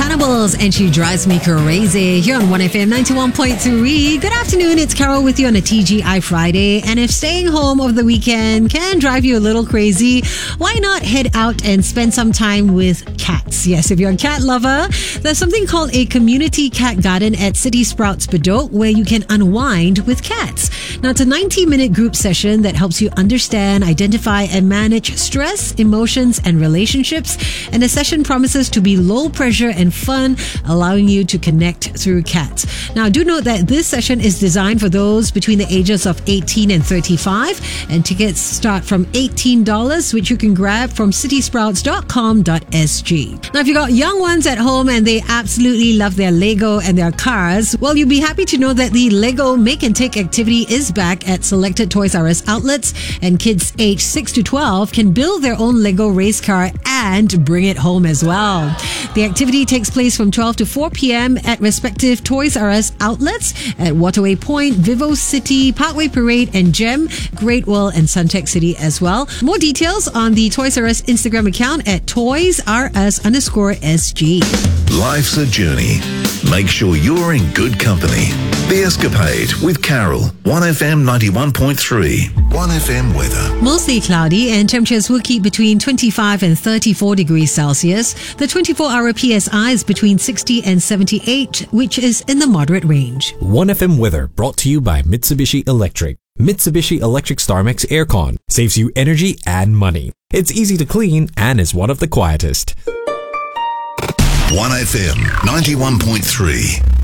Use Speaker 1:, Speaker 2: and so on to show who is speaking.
Speaker 1: Cannibals and She Drives Me Crazy here on 1FM 91.3. Good afternoon, it's Carol with you on a TGI Friday. And if staying home over the weekend can drive you a little crazy, why not head out and spend some time with cats? Yes, if you're a cat lover, there's something called a community cat garden at City Sprouts Bedok where you can unwind with cats. Now, it's a 90-minute group session that helps you understand, identify, and manage stress, emotions, and relationships. And the session promises to be low pressure and fun, allowing you to connect through cats. Now, do note that this session is designed for those between the ages of 18 and 35, and tickets start from $18, which you can grab from citysprouts.com.sg. Now, if you got young ones at home and they absolutely love their Lego and their cars, well, you'll be happy to know that the Lego Make and Take activity is back at selected Toys R Us outlets, and kids aged 6 to 12 can build their own Lego race car and bring it home as well. The activity takes place from 12 to 4 p.m. at respective Toys R Us outlets at Waterway Point, Vivo City, Parkway Parade, and GEM, Great Wall, and Suntec City as well. More details on the Toys R Us Instagram account at toysrs_SG.
Speaker 2: Life's a journey. Make sure you're in good company. The Escapade with Carol, 1FM 91.3. 1FM weather.
Speaker 1: Mostly cloudy and temperatures will keep between 25 and 34 degrees Celsius. The 24-hour PSI is between 60 and 78, which is in the moderate range.
Speaker 3: 1FM weather brought to you by Mitsubishi Electric. Mitsubishi Electric StarMax Aircon saves you energy and money. It's easy to clean and is one of the quietest.
Speaker 2: 1FM 91.3.